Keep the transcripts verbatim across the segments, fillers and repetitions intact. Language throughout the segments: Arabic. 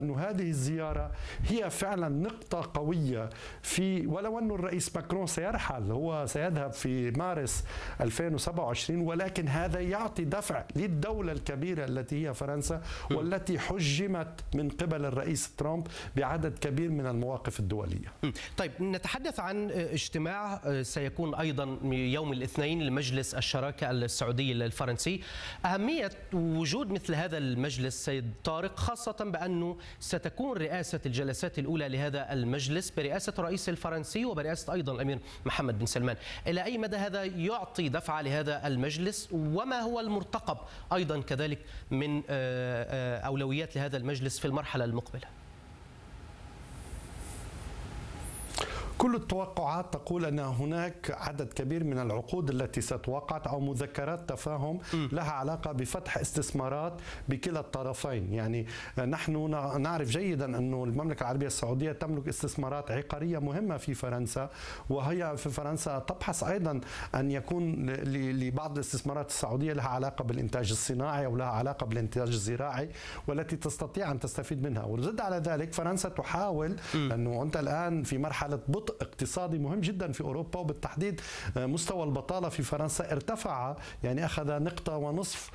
أن هذه الزيارة هي فعلا نقطة قوية في، ولو أن الرئيس ماكرون سيرحل، هو سيذهب في مارس ألفين وسبعة وعشرين، ولكن هذا يعطي دفع للدولة الكبيرة التي هي فرنسا، والتي حجمت من قبل الرئيس ترامب بعدد كبير من المواقف الدولية. طيب، نتحدث عن اجتماع سيكون أيضا يوم الاثنين لمجلس الشراكة السعودي الفرنسي. أهمية وجود مثل هذا المجلس سيد طارق، خاصة بأنه ستكون رئاسة الجلسات الأولى لهذا المجلس برئاسة الرئيس الفرنسي وبرئاسة أيضا الأمير محمد بن سلمان. إلى أي مدى هذا يعطي دفعة لهذا المجلس، وما هو المرتقب أيضا كذلك من أولويات لهذا المجلس في المرحلة المقبلة؟ كل التوقعات تقول أن هناك عدد كبير من العقود التي ستوقع أو مذكرات تفاهم لها علاقة بفتح استثمارات بكلا الطرفين. يعني نحن نعرف جيدا أن المملكة العربية السعودية تملك استثمارات عقارية مهمة في فرنسا، وهي في فرنسا تبحث أيضا أن يكون لبعض الاستثمارات السعودية لها علاقة بالإنتاج الصناعي أو لها علاقة بالإنتاج الزراعي، والتي تستطيع أن تستفيد منها. وزد على ذلك فرنسا تحاول، أنه أنت الآن في مرحلة بطء اقتصادي مهم جدا في أوروبا، وبالتحديد مستوى البطالة في فرنسا ارتفع، يعني أخذ نقطة ونصف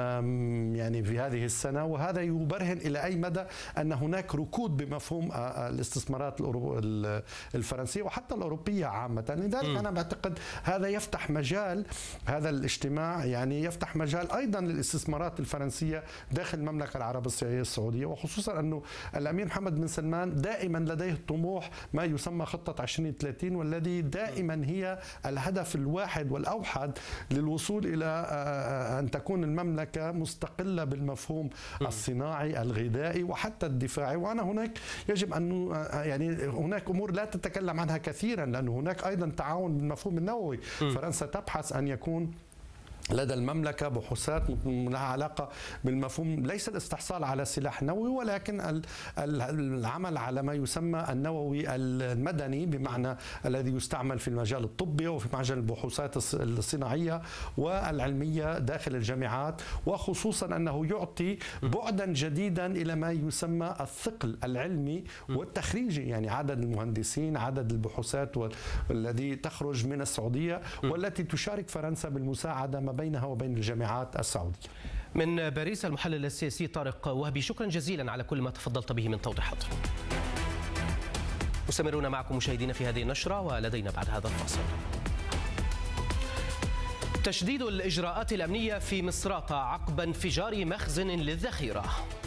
يعني في هذه السنة، وهذا يبرهن إلى أي مدى أن هناك ركود بمفهوم الاستثمارات الفرنسية وحتى الأوروبية عامة. لذلك أنا بعتقد هذا يفتح مجال، هذا الاجتماع يعني يفتح مجال أيضا للاستثمارات الفرنسية داخل المملكة العربية السعودية، وخصوصا أنه الأمير محمد بن سلمان دائما لديه طموح ما يسمى خطة عشرين ثلاثين، والذي دائما هي الهدف الواحد والأوحد للوصول إلى أن تكون المملكة مستقلة بالمفهوم الصناعي الغذائي وحتى الدفاعي. وأنا هناك يجب أن يعني هناك أمور لا تتكلم عنها كثيرا، لأن هناك أيضا تعاون بالمفهوم النووي. فرنسا تبحث أن يكون لدى المملكة بحوثات لها علاقة بالمفهوم، ليس الاستحصال على سلاح نووي، ولكن العمل على ما يسمى النووي المدني، بمعنى الذي يستعمل في المجال الطبي وفي مجال البحوثات الصناعية والعلمية داخل الجامعات، وخصوصا أنه يعطي بعدا جديدا إلى ما يسمى الثقل العلمي والتخريجي، يعني عدد المهندسين، عدد البحوثات والذي تخرج من السعودية، والتي تشارك فرنسا بالمساعدة ما بينها وبين الجامعات السعودية. من باريس المحلل السياسي طارق وهبي، شكرا جزيلا على كل ما تفضلت به من توضيحات. مستمرون معكم مشاهدينا في هذه النشرة، ولدينا بعد هذا الفاصل. تشديد الإجراءات الأمنية في مصراتة عقب انفجار مخزن للذخيرة.